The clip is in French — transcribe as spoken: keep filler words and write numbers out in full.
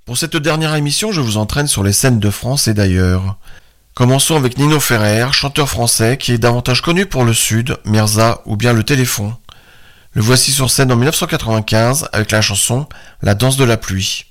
Pour cette dernière émission, je vous entraîne sur les scènes de France et d'ailleurs. Commençons avec Nino Ferrer, chanteur français qui est davantage connu pour le Sud, Mirza ou bien le Téléphone. Le voici sur scène en dix-neuf cent quatre-vingt-quinze avec la chanson La danse de la pluie.